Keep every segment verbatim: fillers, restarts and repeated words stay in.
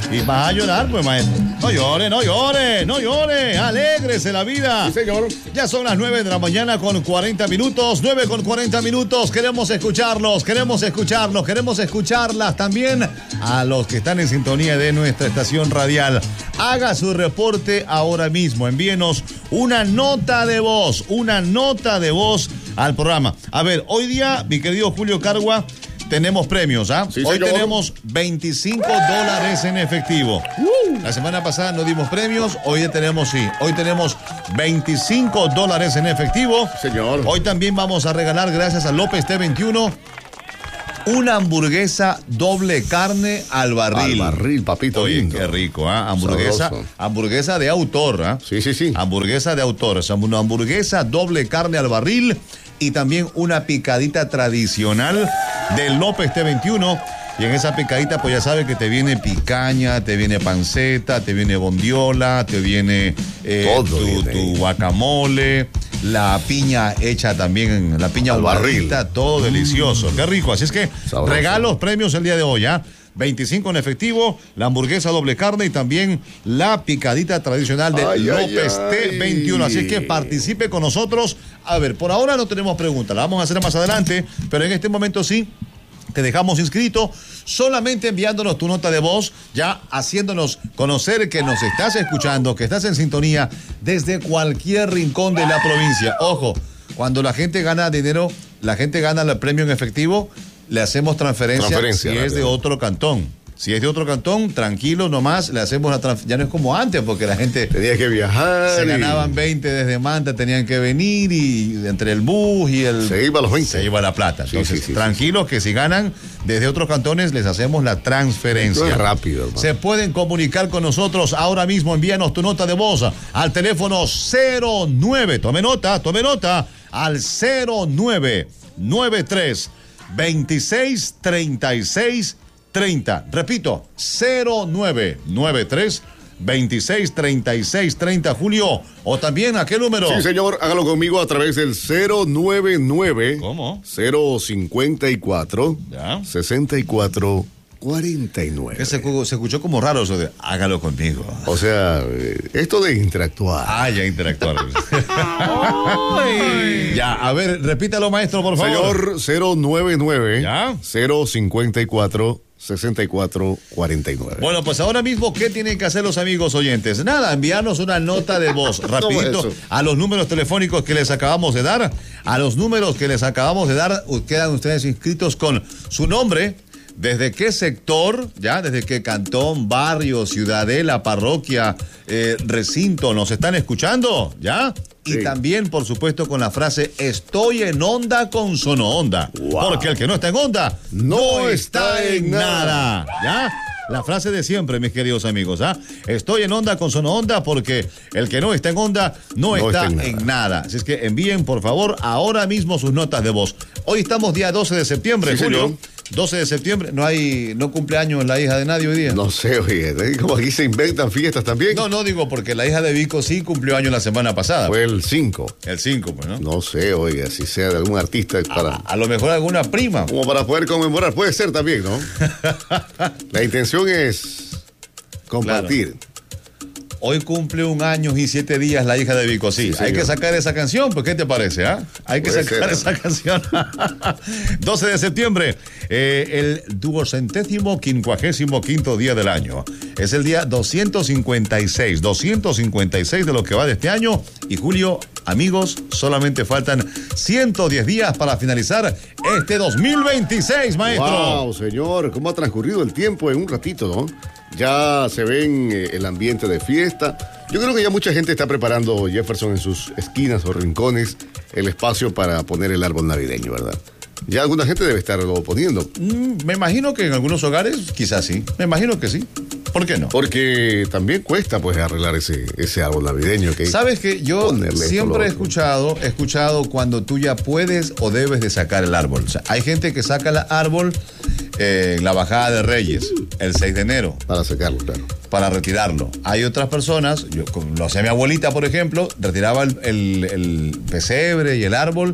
Y vas a llorar, pues, maestro. No llore, no llore, no llore. Alégrese la vida. Sí, señor. Ya son las nueve de la mañana con cuarenta minutos. nueve con cuarenta minutos. Queremos escucharlos, queremos escucharlos, queremos escucharlas también a los que están en sintonía de nuestra estación radial. Haga su reporte ahora mismo. Envíenos una nota de voz, una nota de voz al programa. A ver, hoy día, mi querido Julio Cargua, tenemos premios, ¿ah? Sí, hoy señor. tenemos veinticinco dólares en efectivo. Uh. La semana pasada no dimos premios, hoy ya tenemos, sí, hoy tenemos veinticinco dólares en efectivo. Señor. Hoy también vamos a regalar, gracias a López T veintiuno, una hamburguesa doble carne al barril. Al barril, papito. Oye, lindo. qué rico, ¿ah? ¿eh? Hamburguesa, Sabroso. hamburguesa de autor, ¿ah? ¿eh? Sí, sí, sí. Hamburguesa de autor, o sea, una hamburguesa doble carne al barril y también una picadita tradicional de López T veintiuno. Y en esa picadita, pues ya sabes que te viene picaña, te viene panceta, te viene bondiola, te viene eh, Todo tu, viene tu ahí. guacamole, la piña hecha también, la piña Al barril. barrita, todo delicioso, qué rico. Así es que Sabroso. regalos, premios el día de hoy, ¿ah? veinticinco en efectivo, la hamburguesa doble carne y también la picadita tradicional de Ay, ay, López ay. T veintiuno. Así es que participe con nosotros. A ver, por ahora no tenemos preguntas, la vamos a hacer más adelante, pero en este momento sí. Te dejamos inscrito solamente enviándonos tu nota de voz, ya haciéndonos conocer que nos estás escuchando, que estás en sintonía desde cualquier rincón de la provincia. Ojo, cuando la gente gana dinero, la gente gana el premio en efectivo, le hacemos transferencia, Transferencia, si es de rápido. otro cantón. Si es de otro cantón, tranquilo nomás, le hacemos la transferencia. Ya no es como antes, porque la gente Tenía que viajar. se y ganaban veinte desde Manta, tenían que venir y entre el bus y el... Se iba a los veinte. Se iba la plata. Sí, Entonces, sí, sí, tranquilos que si ganan desde otros cantones, les hacemos la transferencia. Esto es rápido, hermano. Se pueden comunicar con nosotros ahora mismo. Envíanos tu nota de voz al teléfono cero nueve. Tome nota, tome nota. Al cero nueve nueve tres veintiséis treinta y seis treinta. Repito, cero nueve nueve tres veintiséis treinta y seis treinta, Julio. O también, ¿a qué número? Sí, señor, hágalo conmigo a través del cero nueve nueve. ¿Cómo? cero cincuenta y cuatro. Ya. sesenta y cuatro cuarenta y nueve. Que se, se escuchó como raro eso de hágalo conmigo. O sea, eh, esto de interactuar. Ah, ya interactuar. Ya, a ver, repítalo, maestro, por favor. Señor, cero nueve nueve. ¿Ya? cero cincuenta y cuatro. sesenta y cuatro cuarenta y nueve. Bueno, pues ahora mismo, ¿qué tienen que hacer los amigos oyentes? Nada, enviarnos una nota de voz rapidito eso? a los números telefónicos que les acabamos de dar. A los números que les acabamos de dar, u- quedan ustedes inscritos con su nombre, desde qué sector, ya, desde qué cantón, barrio, ciudadela, parroquia, eh, recinto nos están escuchando, ¿ya? Y Sí. también, por supuesto, con la frase estoy en onda con Sono Onda. Wow. Porque el que no está en onda No está en nada. ¿Ya? La frase de siempre, mis queridos amigos, ¿ah? Estoy en onda con Sono Onda porque el que no está en onda no, No está, está en en nada. nada. Así es que envíen, por favor, ahora mismo sus notas de voz. Hoy estamos día doce de septiembre, Sí, Julio. señor. doce de septiembre, no hay, no cumpleaños la hija de nadie hoy día. No sé, oye, ¿eh? Como aquí se inventan fiestas también. No, no digo porque la hija de Vico sí cumplió años la semana pasada. Fue el cinco. El cinco, pues, ¿no? No sé, oiga, si sea de algún artista para, A, a lo mejor alguna prima. como para poder conmemorar. Puede ser también, ¿no? La intención es compartir. Hoy cumple un año y siete días la hija de Vico. Sí, Sí, hay señor. que sacar esa canción, pues ¿qué te parece? Ah? Hay que Puede sacar ser. esa canción. doce de septiembre, eh, el duocentésimo quincuagésimo quinto día del año. Es el día doscientos cincuenta y seis, doscientos cincuenta y seis de lo que va de este año. Y Julio, amigos, solamente faltan ciento diez días para finalizar este dos mil veintiséis, maestro. Wow, señor, cómo ha transcurrido el tiempo en un ratito, ¿no? Ya se ven eh, el ambiente de fiesta. Yo creo que ya mucha gente está preparando, Jefferson, en sus esquinas o rincones, el espacio para poner el árbol navideño, ¿verdad? Ya alguna gente debe estarlo poniendo. Mm, me imagino que en algunos hogares, quizás sí. Me imagino que sí. ¿Por qué no? Porque también cuesta, pues, arreglar ese, ese árbol navideño. Que Sabes que yo ponerle esto, siempre lo he otro. escuchado, he escuchado cuando tú ya puedes o debes de sacar el árbol. O sea, hay gente que saca el árbol eh, en la bajada de Reyes, el seis de enero, Para sacarlo, claro. para retirarlo. Hay otras personas, yo, como lo hacía mi abuelita, por ejemplo, retiraba el, el- el pesebre y el árbol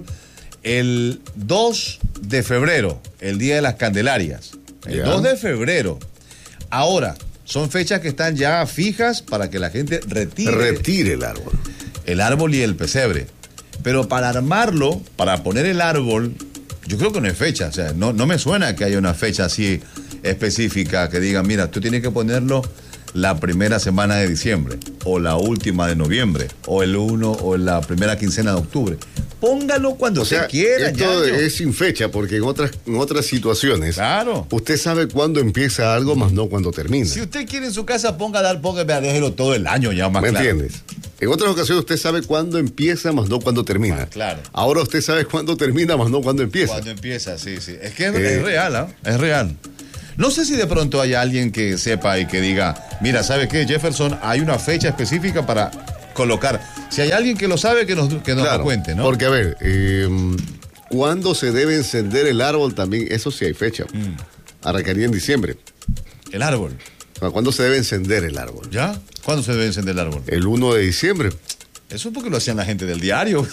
el dos de febrero, el día de las Candelarias. El Ya. dos de febrero. Ahora, son fechas que están ya fijas para que la gente retire, retire el árbol. El árbol y el pesebre. Pero para armarlo, para poner el árbol, yo creo que no hay fecha. O sea, no, no me suena que haya una fecha así específica que diga, mira, tú tienes que ponerlo la primera semana de diciembre, o la última de noviembre, o el uno, o la primera quincena de octubre. Póngalo cuando o usted sea, quiera. Esto ya, es sin fecha, porque en otras, en otras situaciones, claro, usted sabe cuándo empieza algo, más no cuándo termina. Si usted quiere en su casa, ponga dar, ponga, déjelo todo el año ya más ¿Me claro. entiendes? En otras ocasiones usted sabe cuándo empieza, más no cuándo termina. Ah, claro. Ahora usted sabe cuándo termina, más no cuándo empieza. Cuando empieza, sí, sí. Es que es, Eh. es real, ¿ah? ¿eh? Es real. No sé si de pronto hay alguien que sepa y que diga, mira, ¿sabe qué, Jefferson? Hay una fecha específica para colocar. Si hay alguien que lo sabe, que nos, que nos Claro, lo cuente, ¿no? Porque, a ver, eh, ¿cuándo se debe encender el árbol? También, eso sí hay fecha. Mm. Arrancaría en diciembre. El árbol. O sea, ¿cuándo se debe encender el árbol? ¿Ya? ¿Cuándo se debe encender el árbol? El uno de diciembre. Eso es porque lo hacían la gente del diario.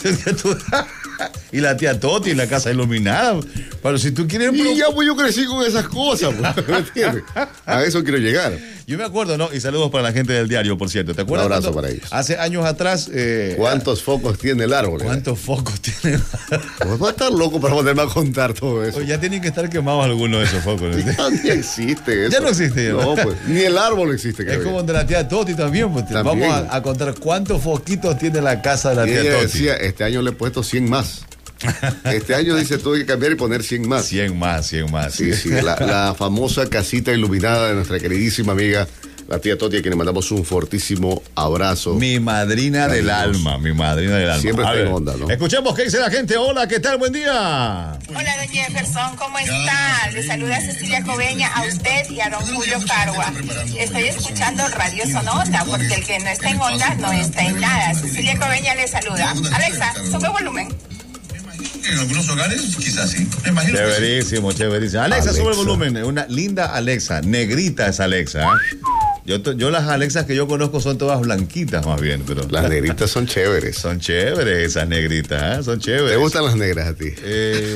Y la tía Toti en la casa iluminada. Pero si tú quieres... Y ya pues yo crecí con esas cosas, pues, ¿me entiendes? A eso quiero llegar. Yo me acuerdo, ¿no? Y saludos para la gente del diario, por cierto. ¿Te acuerdas? Un abrazo cuando, para ellos. Hace años atrás... Eh, ¿Cuántos focos tiene el árbol? ¿Cuántos eh? focos tiene? Pues va a estar loco para ponerme a contar todo eso. Oye, ya tienen que estar quemados algunos de esos focos. ¿No? Ya ni existe eso. Ya no existe. No, pues, ni el árbol existe. Es como de la tía Toti también, pues. También. Vamos a, a contar cuántos foquitos tiene la casa de la Y tía ella Toti. decía, este año le he puesto cien más. Este año dice, tuve que cambiar y poner cien más. cien más, cien más. Sí, sí, la, la famosa casita iluminada de nuestra queridísima amiga, la tía Toti, a quien le mandamos un fortísimo abrazo. Mi madrina del alma, mi madrina del alma. Siempre A está ver, en onda, ¿no? Escuchemos qué dice la gente. Hola, ¿qué tal? Buen día. Hola, don Jefferson, ¿cómo está? Le saluda Cecilia Coveña a usted y a don Julio Cargua. Estoy escuchando Radio Sononda, porque el que no está en onda no está en nada. Cecilia Coveña le saluda. Alexa, sube volumen. En algunos hogares, quizás sí. Me imagino que sí. Chéverísimo, chéverísimo. Alexa, Alexa. sube el volumen. Una linda Alexa. Negrita es Alexa. ¿eh? Yo, to- yo las Alexas que yo conozco son todas blanquitas más bien, pero Las negritas son chéveres. son chéveres esas negritas, ¿eh? Son chéveres. ¿Te gustan las negras a ti? Eh,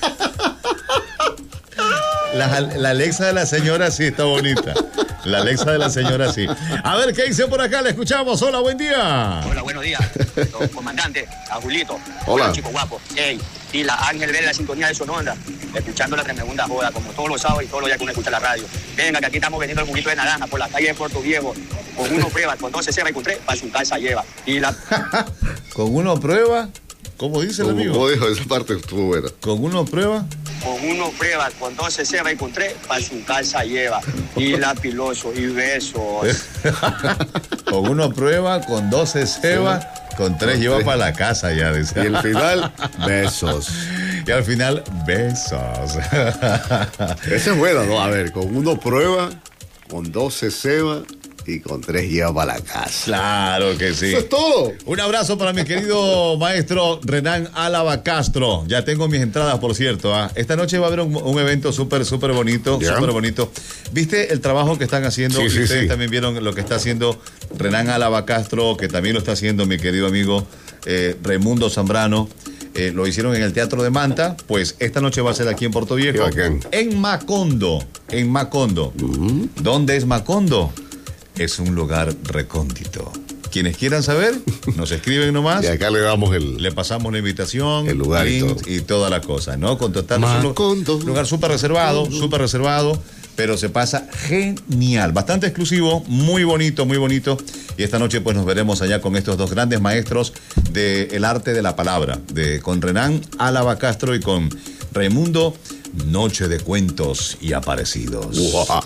la, la Alexa de la señora sí está bonita. La Alexa de la señora sí. A ver, ¿qué dice por acá? Le escuchamos. Hola, buen día. Hola, buenos días, don comandante, a Julito. Hola. Chico guapo. Ey, y la Ángel Vélez, la sintonía de Sononda, escuchando la tremenda joda, como todos los sábados y todos los días que uno escucha la radio. Venga, que aquí estamos vendiendo el juguito de naranja por la calle de Puerto Viejo. Con uno prueba, con doce se va y con tres, para su casa lleva. Y la... Con uno prueba, ¿cómo dice el Como amigo? dijo, esa parte estuvo buena. Con uno prueba. Con uno prueba, con doce se va y con tres, para su casa lleva. Y la piloso y besos. Con uno prueba, con doce ceba, con tres lleva para la casa ya, dice. Y el final, besos. Y al final, besos. Esa es buena, ¿no? A ver, con uno prueba, con doce ceba y con tres lleva para la casa. Claro que sí. Eso es todo. Un abrazo para mi querido maestro Renán Álava Castro. Ya tengo mis entradas, por cierto. ¿ah? Esta noche va a haber un, un evento súper, súper bonito, Ya. súper bonito. ¿Viste el trabajo que están haciendo? Sí, Y sí, ustedes sí. también vieron lo que está haciendo Renán Álava Castro, que también lo está haciendo mi querido amigo eh, Raimundo Zambrano. Eh, lo hicieron en el Teatro de Manta, pues esta noche va a ser aquí en Puerto Viejo. Qué bacán. En Macondo, en Macondo. ¿Dónde es Macondo? Es un lugar recóndito. Quienes quieran saber, nos escriben nomás. Y acá le damos el... Le pasamos la invitación, El lugar y link todo. y toda la cosa, ¿no? Con total es un lu- Macondo. lugar súper reservado, súper reservado, pero se pasa genial, bastante exclusivo, muy bonito, muy bonito. Y esta noche pues nos veremos allá con estos dos grandes maestros del arte de la palabra, de con Renán Álava Castro y con Raimundo. Noche de cuentos y aparecidos.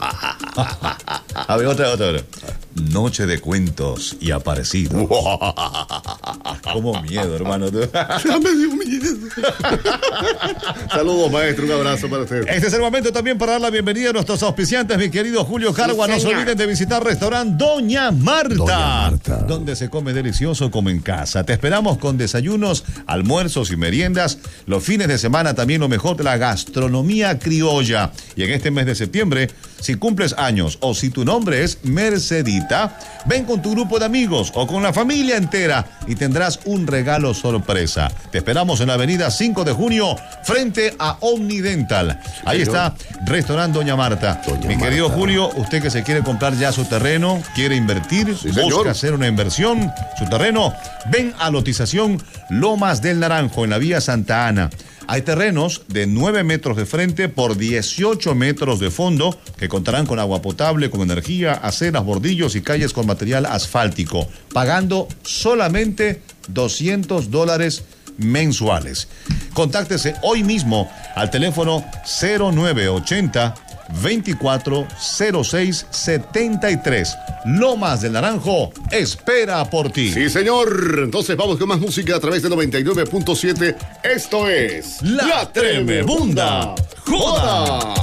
A ver, otra, otra, otra. Noche de cuentos y aparecidos. Como miedo, hermano. Ya me dio miedo. Saludos, maestro. Un abrazo para usted. Este es el momento también para dar la bienvenida a nuestros auspiciantes, mi querido Julio Cargua. No se olviden de visitar restaurante Doña Marta, Doña Marta, donde se come delicioso como en casa. Te esperamos con desayunos, almuerzos y meriendas. Los fines de semana también lo mejor de la gastronomía criolla. Y en este mes de septiembre Si cumples años o si tu nombre es Mercedita, ven con tu grupo de amigos o con la familia entera y tendrás un regalo sorpresa. Te esperamos en la avenida cinco de junio frente a Omnidental. Ahí está, restaurante Doña Marta. Doña Mi querido Marta. Julio, usted que se quiere comprar ya su terreno, quiere invertir, Sí, busca señor. hacer una inversión, su terreno, ven a Lotización Lomas del Naranjo en la vía Santa Ana. Hay terrenos de nueve metros de frente por dieciocho metros de fondo que contarán con agua potable, con energía, aceras, bordillos y calles con material asfáltico, pagando solamente doscientos dólares mensuales. Contáctese hoy mismo al teléfono cero nueve ochenta, veinticuatro cero seis setenta y tres. Lomas del Naranjo espera por ti. Sí, señor. Entonces vamos con más música a través de noventa y nueve punto siete. Esto es La Tremebunda Joda.